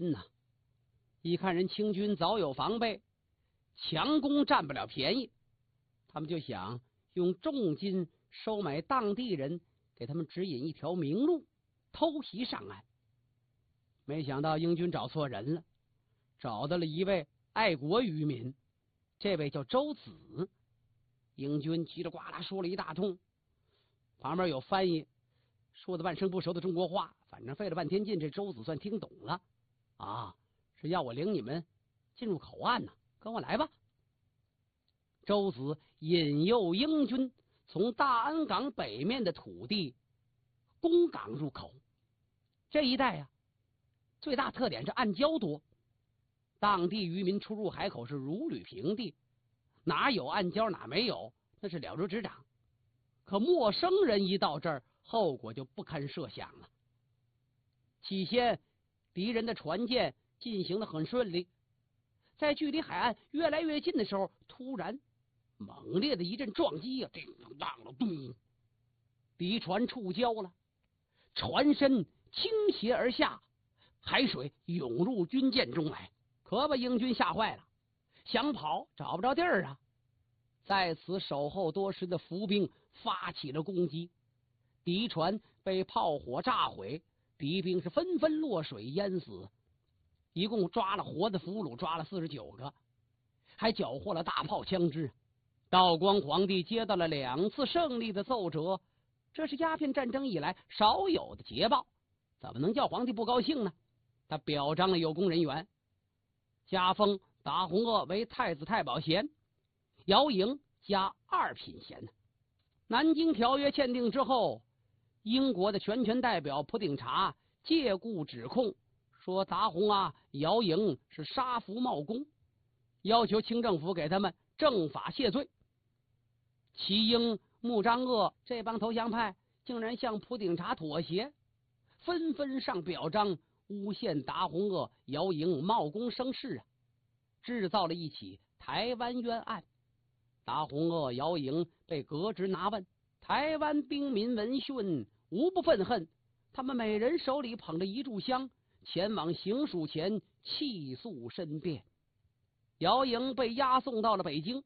心呐。一看人清军早有防备，强攻占不了便宜，他们就想用重金收买当地人，给他们指引一条明路，偷袭上岸。没想到英军找错人了，找到了一位爱国渔民，这位叫周子。英军叽里呱啦说了一大通，旁边有翻译，说的半生不熟的中国话，反正费了半天劲，这周子算听懂了啊，是要我领你们进入口岸呢，跟我来吧。周子引诱英军从大安港北面的土地攻港入口。这一带啊，最大特点是暗礁多，当地渔民出入海口是如履平地，哪有暗礁哪没有，那是了如指掌。可陌生人一到这儿，后果就不堪设想了。起先敌人的船舰进行的很顺利，在距离海岸越来越近的时候，突然猛烈的一阵撞击啊，叮当了咚，敌船触礁了，船身倾斜而下，海水涌入军舰中来，可把英军吓坏了，想跑找不着地儿啊。在此守候多时的伏兵发起了攻击，敌船被炮火炸毁，敌兵是纷纷落水淹死，一共抓了活的俘虏，抓了49个，还缴获了大炮枪支。道光皇帝接到了2次胜利的奏折，这是鸦片战争以来少有的捷报，怎么能叫皇帝不高兴呢？他表彰了有功人员，加封达洪鄂为太子太保衔，姚莹加2品衔。南京条约签订之后，英国的全权代表普鼎查借故指控说达洪啊、姚莹是杀俘冒功，要求清政府给他们正法谢罪。齐英、穆彰鄂这帮投降派竟然向普鼎查妥协，纷纷上表彰诬陷达洪鄂、姚莹冒功生事啊，制造了一起台湾冤案。达洪鄂、姚莹被革职拿问，台湾兵民闻讯无不愤恨，他们每人手里捧着一炷香，前往行署前泣诉申辩。姚莹被押送到了北京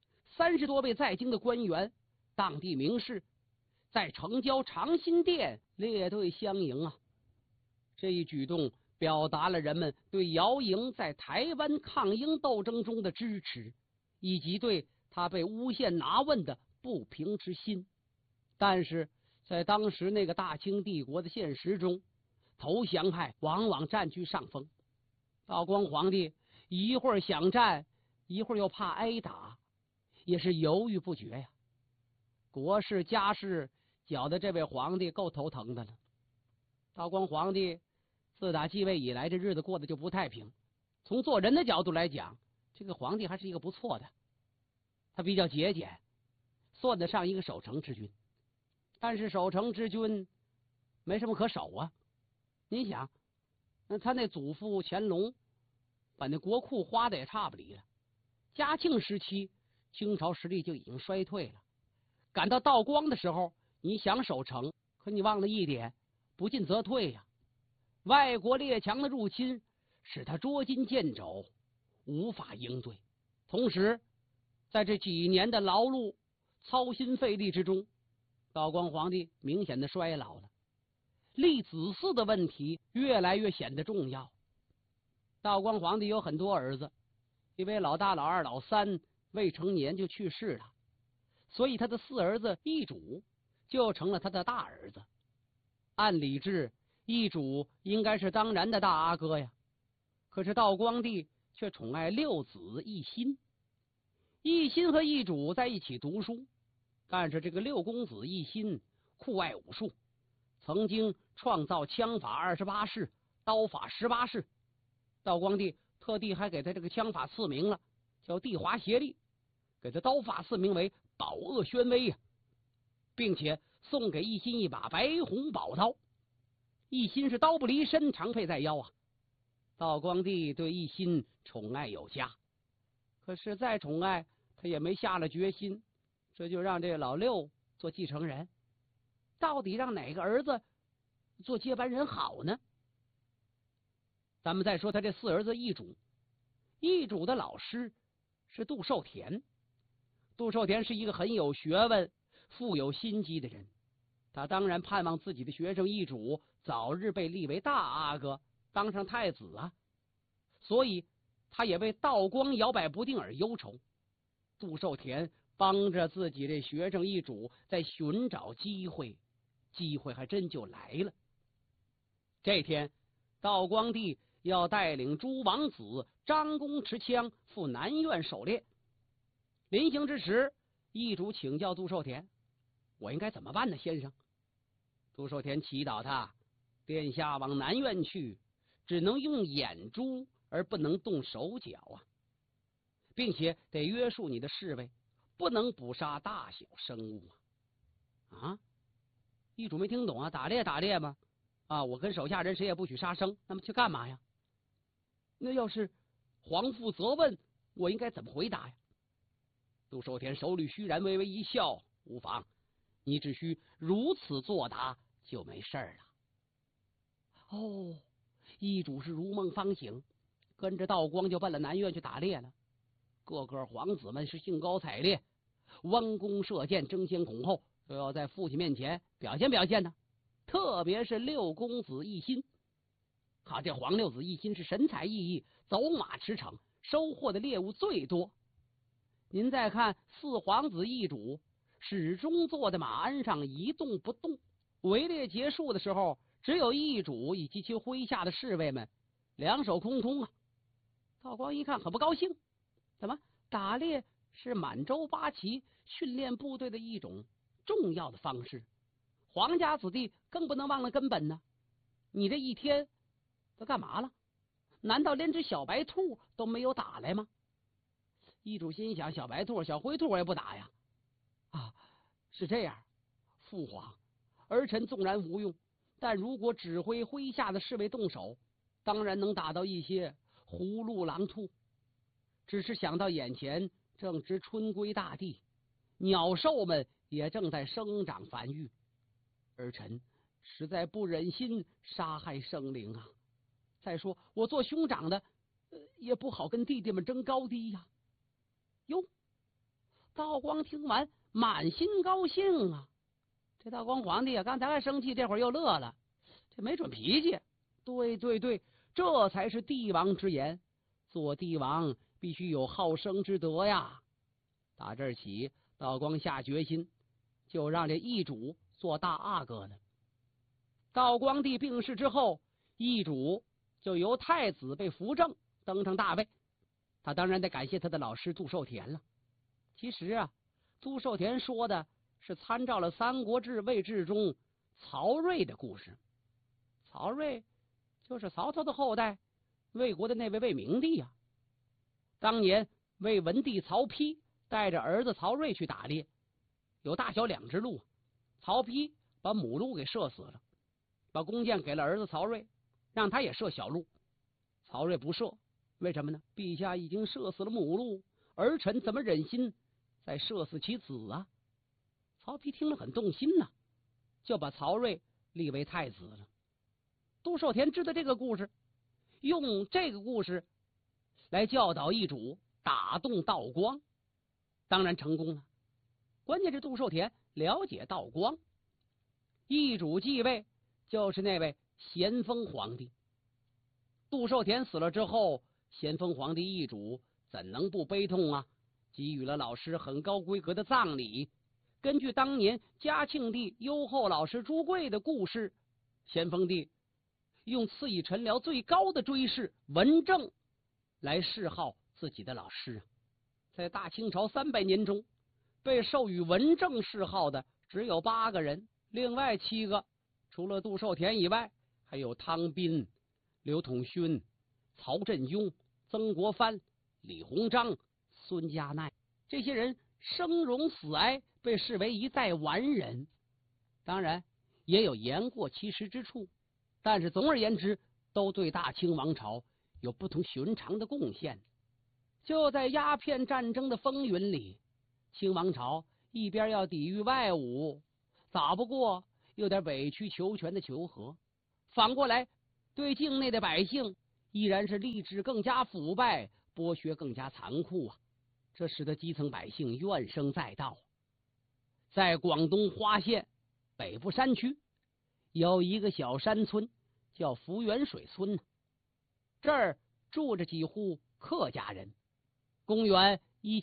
，30多位在京的官员、当地名士在城郊长辛殿列队相迎啊。这一举动表达了人们对姚莹在台湾抗英斗争中的支持，以及对他被诬陷拿问的不平之心。但是在当时那个大清帝国的现实中，投降派往往占据上风。道光皇帝一会儿想战，一会儿又怕挨打，也是犹豫不决呀。国事家事搅得这位皇帝够头疼的了。道光皇帝自打继位以来，这日子过得就不太平。从做人的角度来讲，这个皇帝还是一个不错的，他比较节俭，算得上一个守成之君。但是守成之君没什么可守啊。你想，那他那祖父乾隆把那国库花的也差不离了。嘉庆时期清朝实力就已经衰退了，赶到道光的时候，你想守成，可你忘了一点，不进则退呀。外国列强的入侵使他捉襟见肘，无法应对。同时在这几年的劳碌操心费力之中，道光皇帝明显的衰老了，立子嗣的问题越来越显得重要。道光皇帝有很多儿子，因为老大、老二、老三未成年就去世了，所以他的4儿子奕主就成了他的大儿子。按理制，奕主应该是当然的大阿哥呀，可是道光帝却宠爱6子奕欣。奕欣和奕主在一起读书，但是这个6公子奕欣酷爱武术，曾经创造枪法28式、刀法18式。道光帝特地还给他这个枪法赐名了，叫帝华协力，给他刀法赐名为宝鄂宣威呀，并且送给奕欣一把白虹宝刀。奕欣是刀不离身，常佩在腰啊。道光帝对奕欣宠爱有加，可是再宠爱他也没下了决心，这就让这老6做继承人。到底让哪个儿子做接班人好呢？ 咱们再说他这四儿子易主，易主的老师是杜寿田。杜寿田是一个很有学问、富有心机的人，他当然盼望自己的学生易主早日被立为大阿哥，当上太子啊。所以他也为道光摇摆不定而忧愁。杜寿田帮着自己这学生易主在寻找机会，机会还真就来了。这天，道光帝要带领诸王子张弓持枪赴南苑狩猎。临行之时，易主请教杜寿田：“我应该怎么办呢，先生？”杜寿田祈祷他：“殿下往南苑去，只能用眼珠，而不能动手脚啊，并且得约束你的侍卫，不能捕杀大小生物啊！”啊，易主没听懂啊，打猎吗？啊，我跟手下人谁也不许杀生，那么去干嘛呀？那要是皇父责问，我应该怎么回答呀？杜寿田手里虚然，微微一笑：“无妨，你只需如此作答，就没事了。”哦，易主是如梦方醒，跟着道光就奔了南苑去打猎了。各个皇子们是兴高采烈，弯弓射箭，争先恐后，都要在父亲面前表现呢。特别是六公子奕欣，这皇六子奕欣是神采奕奕，走马驰骋，收获的猎物最多。您再看四皇子易主，始终坐在马鞍上一动不动。围猎结束的时候，只有易主以及其麾下的侍卫们两手空空啊。道光一看很不高兴，怎么打猎是满洲八旗训练部队的一种重要的方式，皇家子弟更不能忘了根本呢。你这一天都干嘛了？难道连只小白兔都没有打来吗？易主心想，小白兔、小灰兔我也不打呀。是这样，父皇，儿臣纵然无用，但如果指挥麾下的侍卫动手，当然能打到一些葫芦狼兔。只是想到眼前正值春归大地，鸟兽们也正在生长繁育，儿臣实在不忍心杀害生灵啊。再说我做兄长的，也不好跟弟弟们争高低呀。哟，道光听完满心高兴啊！这道光皇帝啊，刚才还生气，这会儿又乐了，这没准脾气。对，这才是帝王之言，做帝王必须有好生之德呀。打这儿起，道光下决心，就让这易主做大阿哥了。道光帝病逝之后，易主就由太子被扶正，登上大位。他当然得感谢他的老师杜寿田了。其实啊，杜寿田说的是参照了《三国志·魏志》中曹睿的故事。曹睿就是曹操的后代，魏国的那位魏明帝啊。当年魏文帝曹丕带着儿子曹睿去打猎，有大小两只鹿，曹丕把母鹿给射死了，把弓箭给了儿子曹睿，让他也射小鹿。曹睿不射，为什么呢？陛下已经射死了母鹿，儿臣怎么忍心再射死其子啊？曹丕听了很动心呐，就把曹睿立为太子了。杜寿田知道这个故事，用这个故事来教导易主，打动道光，当然成功了。关键是杜寿田了解道光，易主继位就是那位咸丰皇帝。杜寿田死了之后，咸丰皇帝易主怎能不悲痛啊？给予了老师很高规格的葬礼。根据当年嘉庆帝优厚老师朱贵的故事，咸丰帝用赐予臣僚最高的追谥文正来谥号自己的老师。在大清朝300年中，被授予文正谥号的只有8个人，另外7个除了杜寿田以外，还有汤斌、刘统勋、曹振庸、曾国藩、李鸿章、孙家鼐。这些人生荣死哀，被视为一代完人。当然也有言过其实之处，但是总而言之，都对大清王朝有不同寻常的贡献。就在鸦片战争的风云里，清王朝一边要抵御外侮，打不过又得委曲求全的求和，反过来对境内的百姓依然是吏治更加腐败，剥削更加残酷啊！这使得基层百姓怨声载道。在广东花县北部山区，有一个小山村叫福源水村，这儿住着几户客家人。公元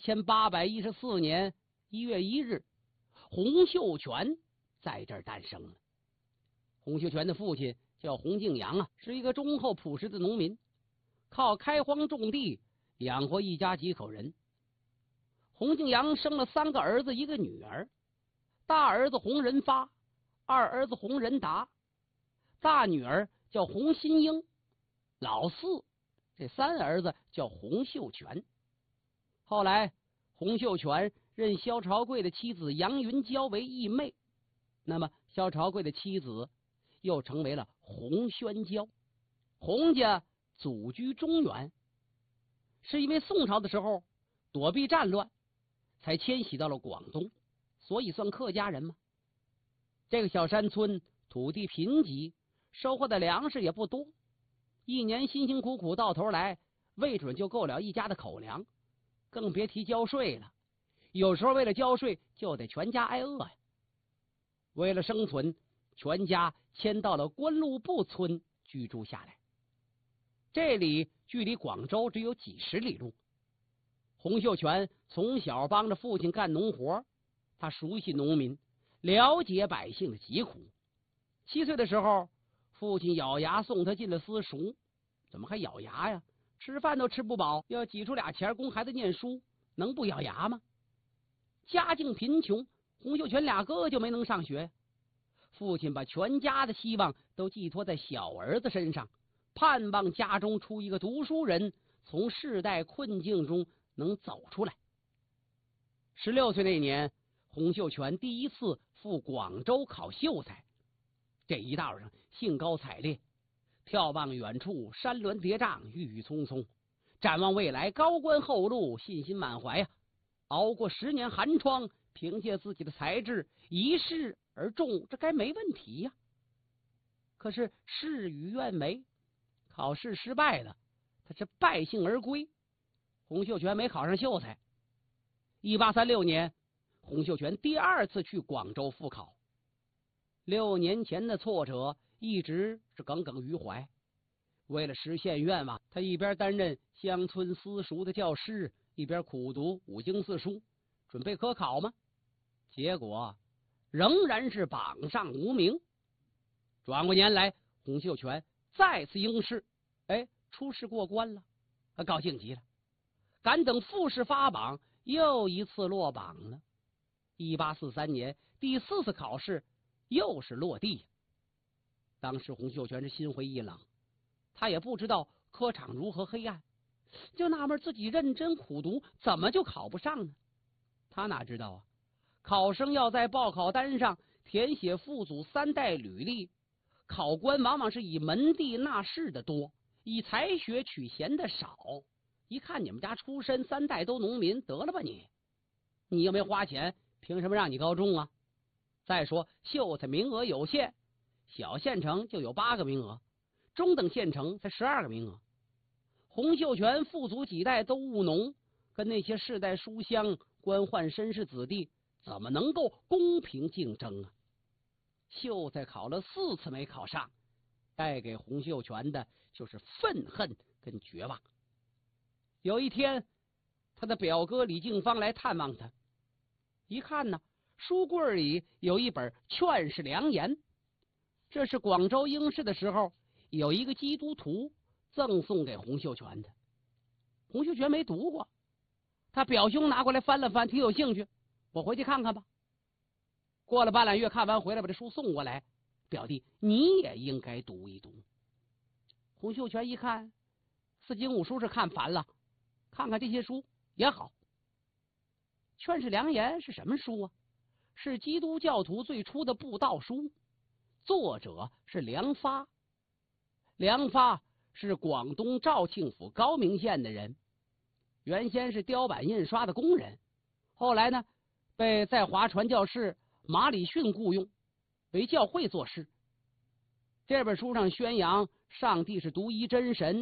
1814年1月1日，洪秀全在这儿诞生了。洪秀全的父亲叫洪敬阳啊，是一个忠厚朴实的农民，靠开荒种地养活一家几口人。洪敬阳生了3个儿子1个女儿，大儿子洪仁发，二儿子洪仁达，大女儿叫洪新英，老四这3儿子叫洪秀全。后来洪秀全认萧朝贵的妻子杨云娇为义妹，那么萧朝贵的妻子又成为了洪宣娇。洪家祖居中原，是因为宋朝的时候躲避战乱才迁徙到了广东，所以算客家人嘛。这个小山村土地贫瘠，收获的粮食也不多，一年辛辛苦苦到头来未准就够了一家的口粮，更别提交税了。有时候为了交税就得全家挨饿呀。为了生存，全家迁到了关路部村居住下来。这里距离广州只有几十里路。洪秀全从小帮着父亲干农活，他熟悉农民，了解百姓的疾苦。7岁的时候，父亲咬牙送他进了私塾。怎么还咬牙呀？吃饭都吃不饱，要挤出俩钱供孩子念书，能不咬牙吗？家境贫穷，洪秀全俩哥哥就没能上学。父亲把全家的希望都寄托在小儿子身上，盼望家中出一个读书人，从世代困境中能走出来。16岁那年，洪秀全第一次赴广州考秀才。这一道上兴高采烈，眺望远处山峦叠嶂，郁郁葱葱，展望未来高官厚禄，信心满怀呀。熬过10年寒窗，凭借自己的才智一试而中，这该没问题呀。可是事与愿违，考试失败了，他是败兴而归。洪秀全没考上秀才。1836年，洪秀全第2次去广州复考。6年前的挫折一直是耿耿于怀。为了实现愿望，他一边担任乡村私塾的教师，一边苦读5经4书，准备科考吗？结果仍然是榜上无名。转过年来，洪秀全再次应试，初试过关了，他高兴极了。赶等复试发榜，又一次落榜了。1843年第4次考试又是落地。当时洪秀全是心灰意冷，他也不知道科场如何黑暗，就纳闷自己认真苦读怎么就考不上呢？他哪知道啊，考生要在报考单上填写父祖3代履历，考官往往是以门第纳士的多，以才学取贤的少。一看你们家出身3代都农民，得了吧你又没花钱，凭什么让你高中啊？再说秀才名额有限，小县城就有8个名额，中等县城才12个名额。洪秀全父祖几代都务农，跟那些世代书香官宦绅士子弟怎么能够公平竞争啊？秀才考了4次没考上，带给洪秀全的就是愤恨跟绝望。有一天，他的表哥李敬芳来探望他，一看呢，书柜里有一本《劝世良言》，这是广州应试的时候有一个基督徒赠送给洪秀全的。洪秀全没读过，他表兄拿过来翻了翻，挺有兴趣，我回去看看吧。过了半拉月，看完回来把这书送过来，表弟你也应该读一读。洪秀全一看4经5书是看烦了，看看这些书也好。劝世良言是什么书啊？是基督教徒最初的布道书，作者是梁发。梁发是广东肇庆府高明县的人，原先是雕版印刷的工人，后来呢被在华传教士马礼逊雇用为教会做事。这本书上宣扬上帝是独一真神，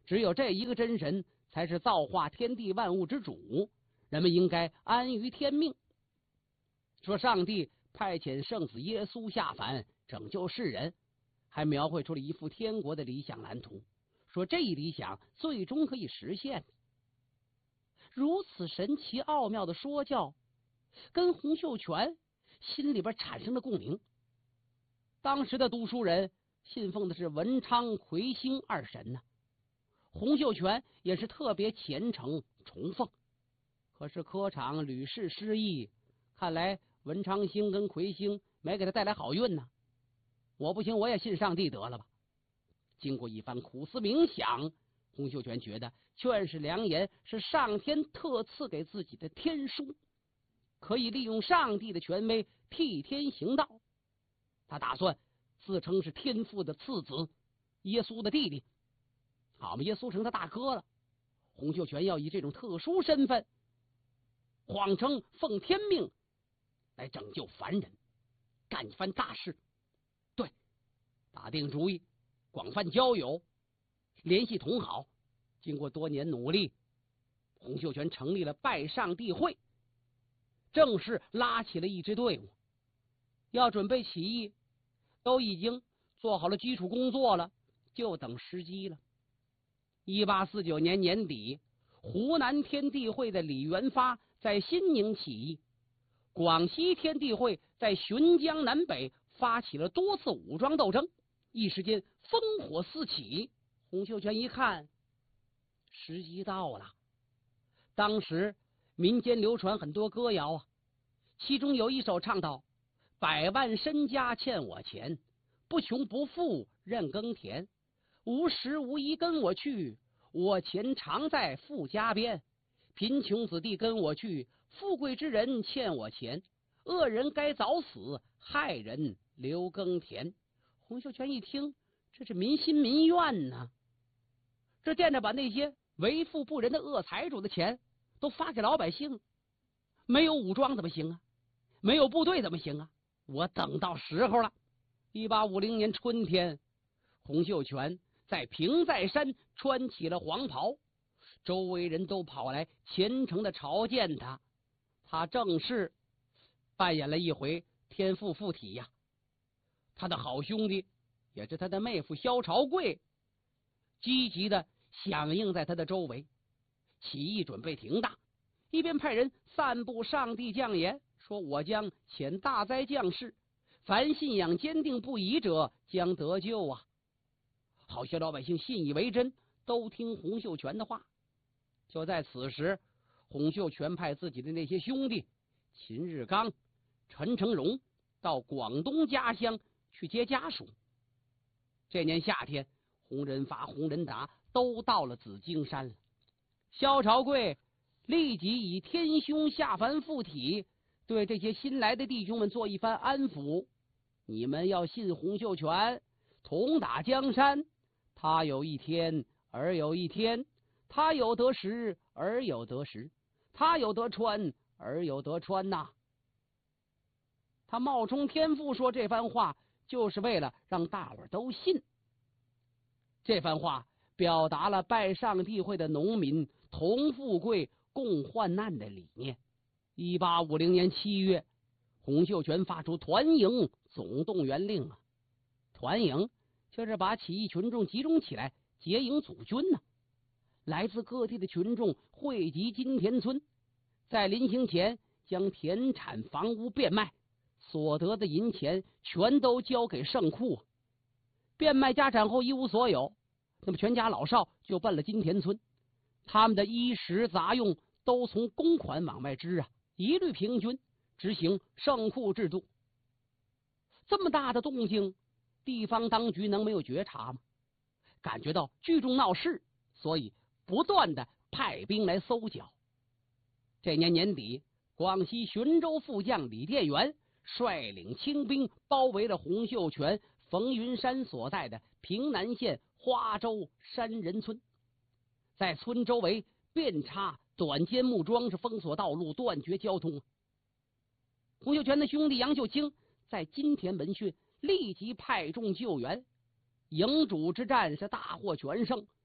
只有这一个真神才是造化天地万物之主，人们应该安于天命。说上帝派遣圣子耶稣下凡拯救世人，还描绘出了一幅天国的理想蓝图，说这一理想最终可以实现。如此神奇奥妙的说教，跟洪秀全心里边产生了共鸣。当时的读书人信奉的是文昌魁星二神呢，洪秀全也是特别虔诚崇奉。可是科场屡试失意，看来文昌星跟魁星没给他带来好运呢。我不行，我也信上帝得了吧。经过一番苦思冥想，洪秀全觉得劝世良言是上天特赐给自己的天书，可以利用上帝的权威替天行道。他打算自称是天父的次子，耶稣的弟弟。好嘛，耶稣成他大哥了。洪秀全要以这种特殊身份，谎称奉天命来拯救凡人，干一番大事。对，打定主意，广泛交友，联系同好。经过多年努力，洪秀全成立了拜上帝会，正式拉起了一支队伍，要准备起义，都已经做好了基础工作了，就等时机了。1849年年底，湖南天地会的李元发在新宁起义，广西天地会在浔江南北发起了多次武装斗争，一时间烽火四起。洪秀全一看，时机到了。当时民间流传很多歌谣啊，其中有一首唱道：百万身家欠我钱，不穷不富任耕田，无时无衣跟我去，我钱常在富家边。贫穷子弟跟我去，富贵之人欠我钱，恶人该早死，害人留耕田。洪秀全一听，这是民心民怨呐，这惦着把那些为富不仁的恶财主的钱都发给老百姓，没有武装怎么行啊？没有部队怎么行啊？我等到时候了。1850年春天，洪秀全在平寨山穿起了黄袍，周围人都跑来虔诚的朝见他。他正式扮演了一回天父附体呀。他的好兄弟也是他的妹夫萧朝贵积极的响应在他的周围，起义准备停当，一边派人散布上帝降言，说我将遣大灾降世，凡信仰坚定不移者将得救啊。好些老百姓信以为真，都听洪秀全的话。就在此时，洪秀全派自己的那些兄弟秦日刚、陈成荣到广东家乡去接家属。这年夏天，洪仁发、洪仁达都到了紫荆山了。萧朝贵立即以天兄下凡附体，对这些新来的弟兄们做一番安抚。你们要信洪秀全，同打江山，他有一天而有一天，他有得时而有得时，他有得川而有得川呐。他冒充天父说这番话，就是为了让大伙都信。这番话表达了拜上帝会的农民同富贵共患难的理念。1850年7月，洪秀全发出团营总动员令啊。团营就是把起义群众集中起来结营组军呢。来自各地的群众汇集金田村，在临行前将田产房屋变卖，所得的银钱全都交给圣库。变卖家产后一无所有，那么全家老少就奔了金田村，他们的衣食杂用都从公款往外支啊，一律平均执行圣库制度。这么大的动静，地方当局能没有觉察吗？感觉到聚众闹事，所以不断的派兵来搜剿。这年年底，广西浔州副将李殿元率领清兵包围了洪秀全、冯云山所在的平南县花洲山人村，在村周围遍插短尖木桩，是封锁道路，断绝交通。洪秀全的兄弟杨秀清在金田闻讯，立即派众救援，营主之战是大获全胜。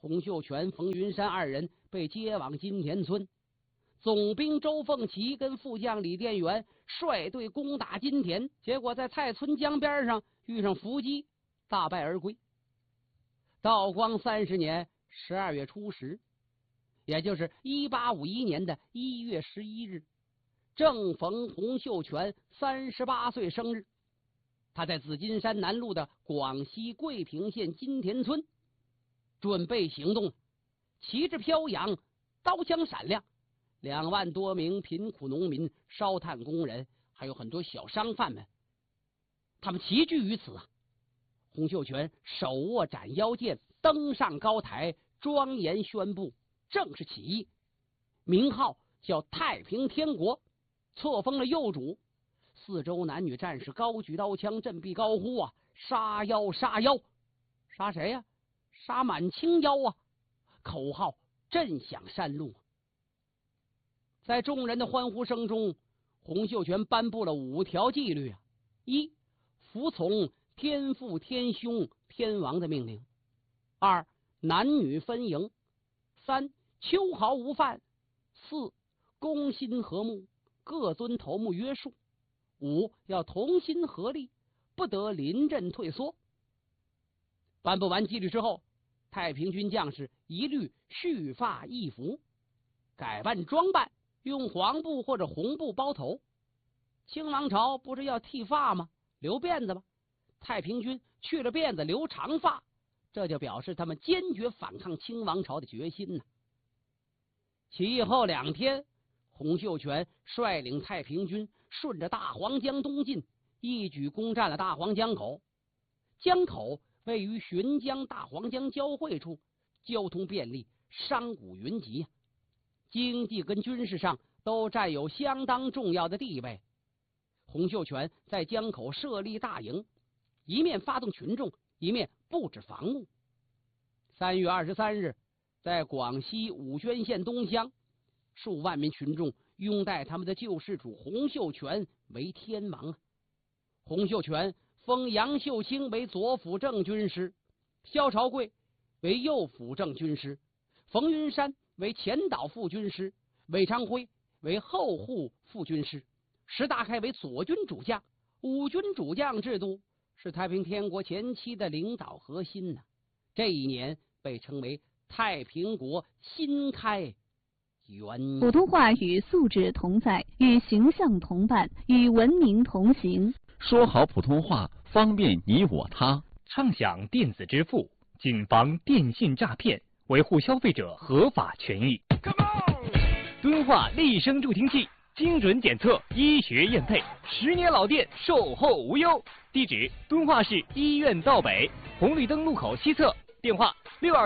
洪秀全、冯云山二人被接往金田村。总兵周凤岐跟副将李殿元率队攻打金田，结果在蔡村江边上遇上伏击，大败而归。道光30年12月初10，也就是1851年的1月11日，正逢洪秀全38岁生日。他在紫金山南麓的广西桂平县金田村准备行动，旗帜飘扬，刀枪闪亮，2万多名贫苦农民、烧炭工人，还有很多小商贩们，他们齐聚于此啊。洪秀全手握斩腰剑，登上高台，庄严宣布正式起义，名号叫太平天国，册封了幼主。四周男女战士高举刀枪，振臂高呼啊：杀妖杀妖！杀谁呀？杀满清妖啊！口号震响山路。在众人的欢呼声中，洪秀全颁布了5条纪律啊：一、服从天父天兄天王的命令；二、男女分营；三、秋毫无犯；四、公心和睦，各遵头目约束；五、要同心合力，不得临阵退缩。颁布完纪律之后，太平军将士一律蓄发易服，改扮装扮，用黄布或者红布包头。清王朝不是要剃发吗？留辫子吗？太平军去了辫子，留长发，这就表示他们坚决反抗清王朝的决心呢。起义后2天，洪秀全率领太平军顺着大黄江东进，一举攻占了大黄江口。江口位于浔江大黄江交汇处，交通便利，商贾云集，经济跟军事上都占有相当重要的地位。洪秀全在江口设立大营，一面发动群众，一面布置防务。3月23日，在广西武宣县东乡，数万名群众拥戴他们的救世主洪秀全为天王。洪秀全封杨秀清为左辅正军师，萧朝贵为右辅正军师，冯云山为前导副军师，韦昌辉为后护副军师，石达开为左军主将。5军主将制度是太平天国前期的领导核心呢。这一年被称为太平国新开元年。 普通话与素质同在，与形象同伴，与文明同行。 说好普通话，方便你我他。 畅享电子支付，谨防电信诈骗，维护消费者合法权益。敦化立声助听器，精准检测，医学验配，10年老店，售后无忧。地址：敦化市医院道北红绿灯路口西侧，电话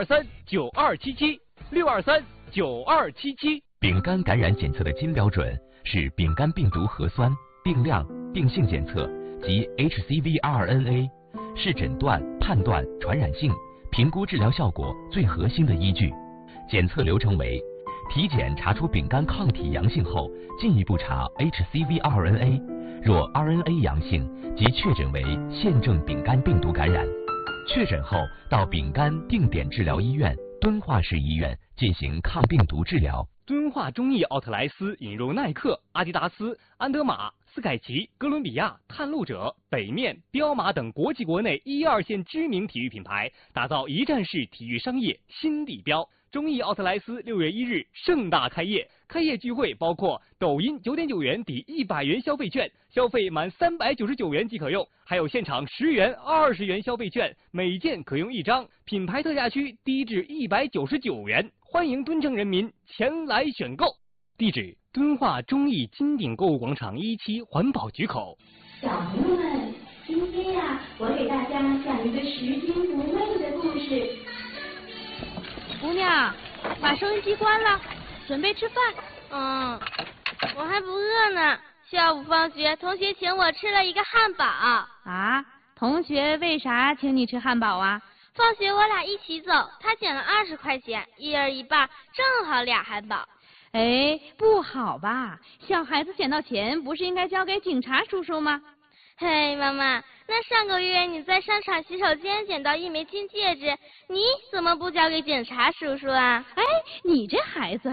623-9277，623-9277。 丙肝感染检测的金标准是丙肝病毒核酸、病量、病性检测及 HCV-RNA， 是诊断、判断传染性、评估治疗效果最核心的依据。检测流程为：体检查出丙肝抗体阳性后，进一步查 HCV-RNA， 若 RNA 阳性，即确诊为现症丙肝病毒感染。确诊后到丙肝定点治疗医院敦化市医院进行抗病毒治疗。 敦化中义奥特莱斯引入耐克、阿迪达斯、安德玛、斯凯奇、哥伦比亚、探路者、北面、彪马等国际国内1、2线知名体育品牌，打造一站式体育商业新地标。中义奥特莱斯6月1日盛大开业，开业聚会包括抖音9.9元抵100元消费券，消费满399元即可用，还有现场10元、20元消费券，每件可用1张，品牌特价区低至199元，欢迎敦城人民前来选购。地址：敦化中义金鼎购物广场1期环保局口。 小朋友们，今天呀，我给大家讲一个拾金不昧的故事。 姑娘，把收音机关了，准备吃饭。 我还不饿呢。下午放学，同学请我吃了一个汉堡。 啊？同学为啥请你吃汉堡啊？ 放学我俩一起走，他捡了20块钱，一人一半，正好2汉堡。 哎，不好吧？小孩子捡到钱不是应该交给警察叔叔吗？ 嘿，妈妈，那上个月你在商场洗手间捡到一枚金戒指，你怎么不交给警察叔叔啊？ 哎，你这孩子。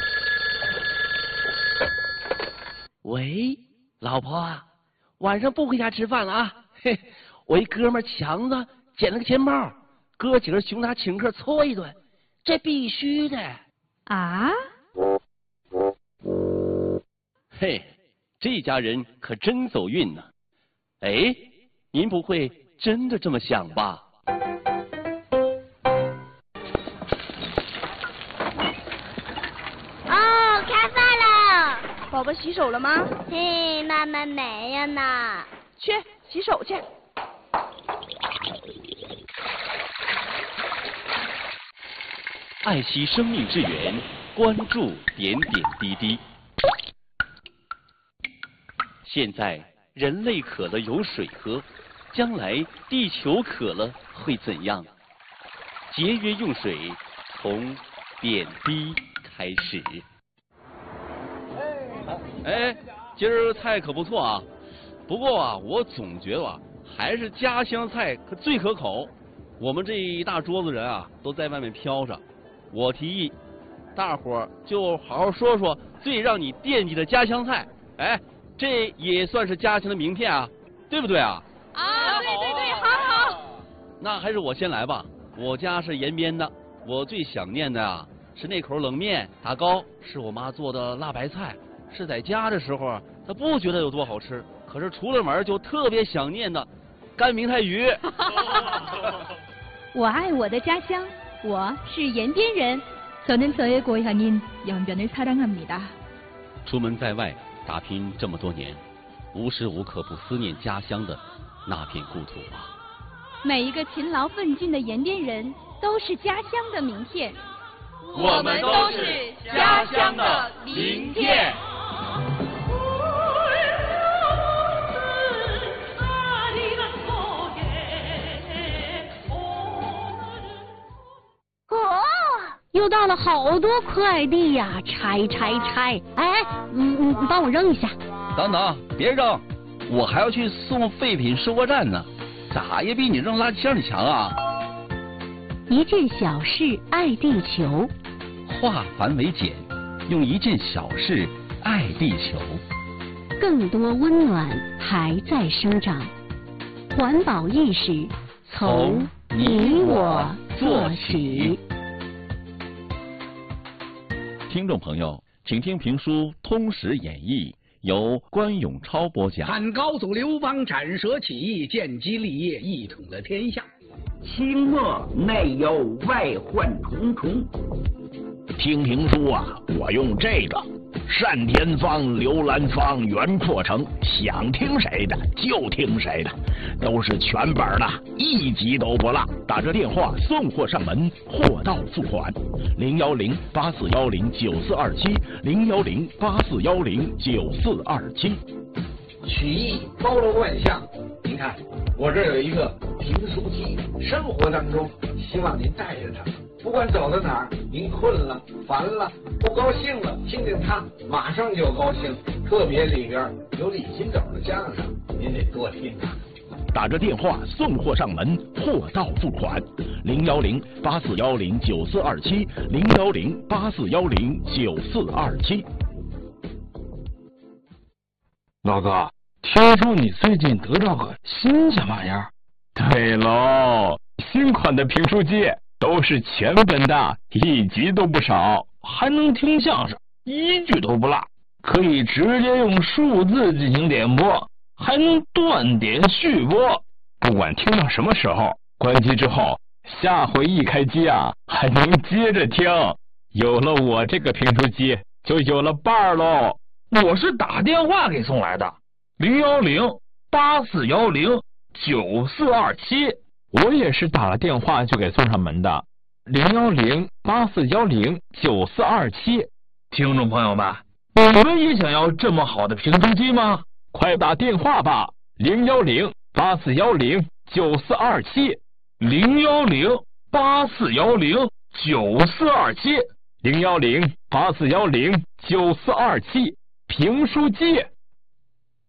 喂，老婆啊，晚上不回家吃饭了啊？嘿，我一哥们强子捡了个钱包，哥几个熊他请客搓一顿，这必须的。 啊？ 嘿，这家人可真走运呢。哎，您不会真的这么想吧？ 哦，开饭了。 宝宝洗手了吗？ 嘿，妈妈没有呢。 去洗手去。 爱惜生命之源，关注点点滴滴。现在人类渴了有水喝，将来地球渴了会怎样？节约用水，从点滴开始。 哎，今儿菜可不错啊，不过啊，我总觉得啊，还是家乡菜可最可口。我们这一大桌子人啊，都在外面飘着。我提议，大伙儿就好好说说最让你惦记的家乡菜。哎，这也算是家乡的名片啊，对不对啊？ 啊，对对对，好好。 那还是我先来吧。我家是延边的，我最想念的啊是那口冷面，打糕是我妈做的辣白菜，是在家的时候她不觉得有多好吃，可是出了门就特别想念的干明太鱼。 我爱我的家乡，我是延边人。저는 저의 고향인 연변을 사랑합니다. 出门在外打拼这么多年，无时无刻不思念家乡的那片故土啊！ 每一个勤劳奋进的延边人都是家乡的名片。 我们都是家乡的名片。 又到了好多快递呀，拆！哎，你帮我扔一下。 等等，别扔，我还要去送废品收货站呢，咋也比你扔垃圾箱里强啊！ 一件小事爱地球， 化繁为简，用一件小事爱地球。 更多温暖还在生长，环保意识从你我做起。 听众朋友，请听评书《通史演义》，由关永超播讲。 汉高祖刘邦斩蛇起义，建基立业，一统了天下。 清末内忧外患重重。 听评书啊，我用这个单田芳、刘兰芳、袁阔成，想听谁的就听谁的，都是全本的，一集都不落。打这电话送货上门，货到付款。010-8410-9427，010-8410-9427。 曲艺包罗万象，您看我这有一个评书机，生活当中希望您带着它，不管走到哪儿，您困了、烦了、不高兴了，听听它，马上就高兴。特别里边有李金斗的相声，您得多听它。 打着电话送货上门，货到付款。010-8410-9427，010-8410-9427。 老哥，听说你最近得到个新鲜玩意儿？ 对喽，新款的评书机都是全本的，一集都不少，还能听相声，一句都不落，可以直接用数字进行点播，还能断点续播，不管听到什么时候，关机之后，下回一开机啊，还能接着听。有了我这个评书机，就有了伴儿喽。 我是打电话给送来的，010-8410-9427。 我也是打了电话就给送上门的，010-8410-9427。 听众朋友们，你们也想要这么好的评书机吗？ 快打电话吧，010-8410-9427。 010-8410-9427。 010-8410-9427。评书机。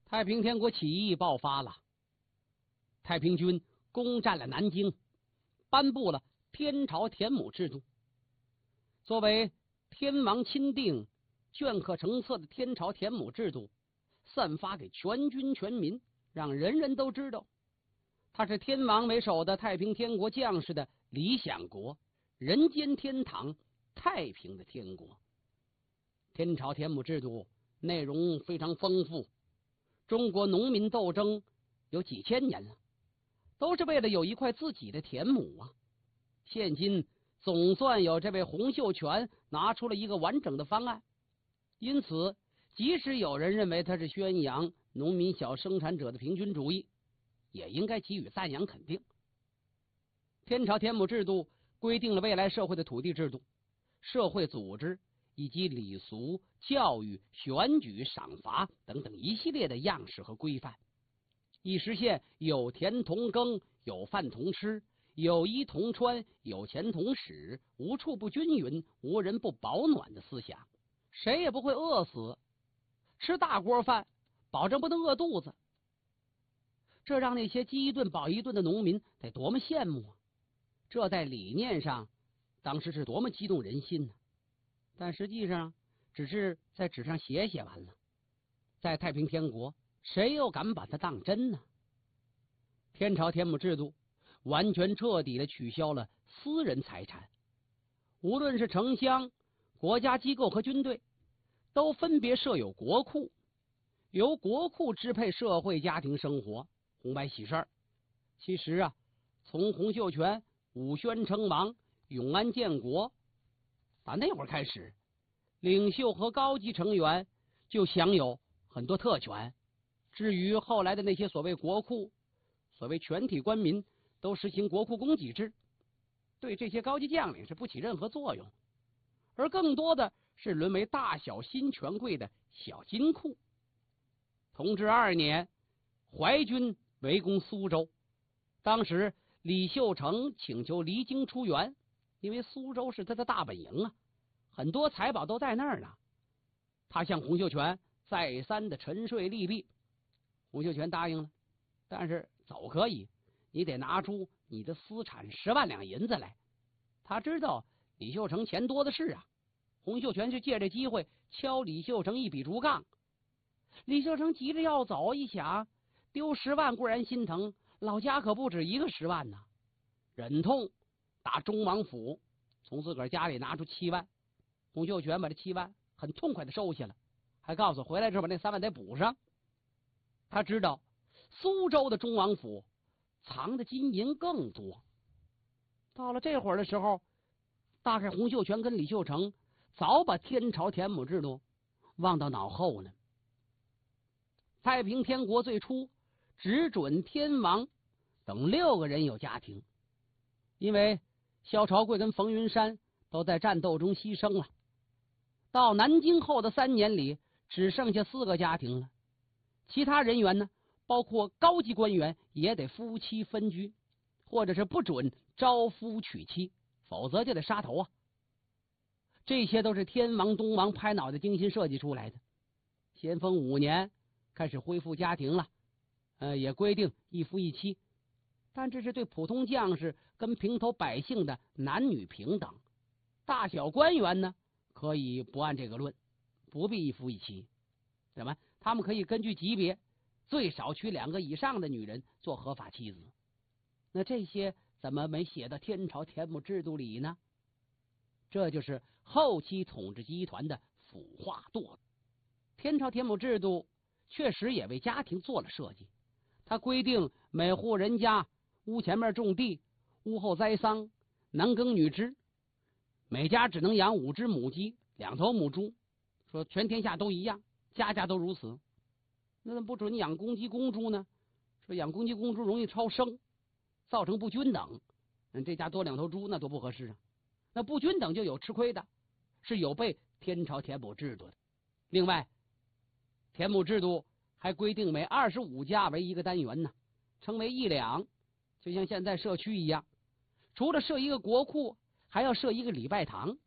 太平天国起义爆发了，太平军攻占了南京，颁布了天朝田亩制度。作为天王钦定、镌刻成册的天朝田亩制度，散发给全军全民，让人人都知道，它是天王为首的太平天国将士的理想国，人间天堂，太平的天国。天朝田亩制度内容非常丰富，中国农民斗争有几千年了，都是为了有一块自己的田亩啊。现今总算有这位洪秀全拿出了一个完整的方案，因此即使有人认为他是宣扬农民小生产者的平均主义，也应该给予赞扬肯定。天朝田亩制度规定了未来社会的土地制度、社会组织以及礼俗、教育、选举、赏罚等等一系列的样式和规范，以实现有田同耕、有饭同吃、有衣同穿、有钱同使、无处不均匀、无人不保暖的思想。谁也不会饿死，吃大锅饭保证不能饿肚子，这让那些饥一顿饱一顿的农民得多么羡慕啊！这在理念上当时是多么激动人心呢！但实际上只是在纸上写写完了，在太平天国谁又敢把它当真呢？天朝田亩制度完全彻底的取消了私人财产，无论是城乡、国家机构和军队，都分别设有国库，由国库支配社会家庭生活，红白喜事儿。其实啊，从洪秀全、武宣称王、永安建国打那会儿开始，领袖和高级成员就享有很多特权。至于后来的那些所谓国库，所谓全体官民都实行国库供给制，对这些高级将领是不起任何作用，而更多的是沦为大小新权贵的小金库。同治2年，淮军围攻苏州，当时李秀成请求离京出援，因为苏州是他的大本营啊，很多财宝都在那儿呢。他向洪秀全再三的沉睡利弊，洪秀全答应了，但是走可以，你得拿出你的私产10万两银子来。他知道李秀成钱多的是啊，洪秀全就借这机会敲李秀成一笔竹杠。李秀成急着要走，一想丢10万固然心疼，老家可不止一个10万呢，忍痛打中王府，从自个儿家里拿出7万。洪秀全把这7万很痛快的收下了，还告诉回来之后把那3万得补上。他知道苏州的中王府藏的金银更多。到了这会儿的时候，大概洪秀全跟李秀成早把天朝田亩制度忘到脑后了。太平天国最初只准天王等6个人有家庭，因为萧朝贵跟冯云山都在战斗中牺牲了。到南京后的3年里，只剩下4个家庭了。其他人员呢，包括高级官员，也得夫妻分居，或者是不准招夫娶妻，否则就得杀头啊。这些都是天王东王拍脑袋精心设计出来的。咸丰5年开始恢复家庭了，也规定一夫一妻，但这是对普通将士跟平头百姓的男女平等。大小官员呢，可以不按这个论，不必一夫一妻。怎么？他们可以根据级别，最少娶2个以上的女人做合法妻子。那这些怎么没写到天朝田亩制度里呢？这就是后期统治集团的腐化堕落。天朝田亩制度确实也为家庭做了设计，它规定每户人家屋前面种地，屋后栽桑，男耕女织，每家只能养5只母鸡，2头母猪，说全天下都一样，家家都如此。那怎么不准你养公鸡公猪呢？说养公鸡公猪容易超生，造成不均等，这家多2头猪那多不合适啊。那不均等就有吃亏的，是有悖天朝田亩制度的。另外，田亩制度还规定每25家为一个单元呢，称为1两，就像现在社区一样。除了设一个国库，还要设一个礼拜堂，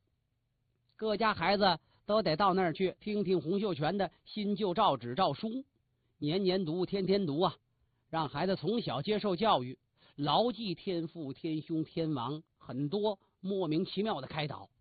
各家孩子都得到那儿去听听洪秀全的新旧诏旨诏书， 年年读，天天读啊，让孩子从小接受教育，牢记天父、天兄、天王很多莫名其妙的开导。